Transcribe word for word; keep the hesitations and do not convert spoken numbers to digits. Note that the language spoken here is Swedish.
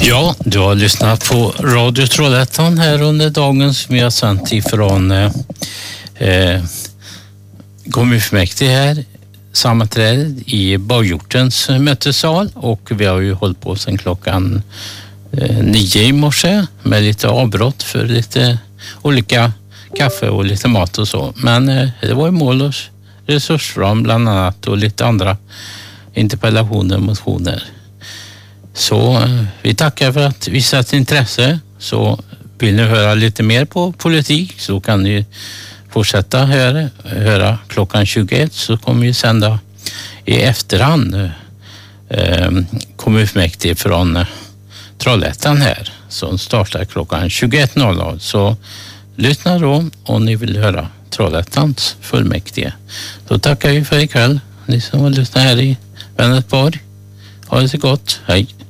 Ja, du har lyssnat på Radio Trollhättan här under dagen som vi har sänt ifrån eh, eh, kommunfullmäktige här, sammanträdet i Borgjortens mötessal, och vi har ju hållit på sedan klockan eh, nio i morse med lite avbrott för lite olika kaffe och lite mat och så. Men eh, det var ju mål och resursram bland annat och lite andra interpellationer och motioner. Så eh, vi tackar för att visat intresse. Så vill ni höra lite mer på politik så kan ni fortsätta höra, höra klockan tjugoett, så kommer vi sända i efterhand eh, kommunfullmäktige från eh, Trollhättan här som startar klockan tjugoett noll noll. Så lyssna då om ni vill höra Trollhättans fullmäktige. Då tackar vi för ikväll, ni som har lyssnat här i Vänersborg. Ha det så gott, hej!